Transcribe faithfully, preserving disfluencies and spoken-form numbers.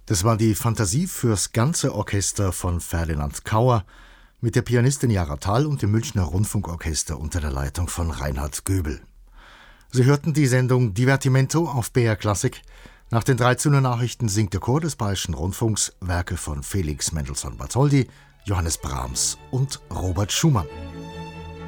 Das war die Fantasie fürs ganze Orchester von Ferdinand Kauer mit der Pianistin Jara Thal und dem Münchner Rundfunkorchester unter der Leitung von Reinhard Göbel. Sie hörten die Sendung Divertimento auf B R Klassik. Nach den dreizehn Uhr Nachrichten singt der Chor des Bayerischen Rundfunks Werke von Felix Mendelssohn Bartholdy, Johannes Brahms und Robert Schumann.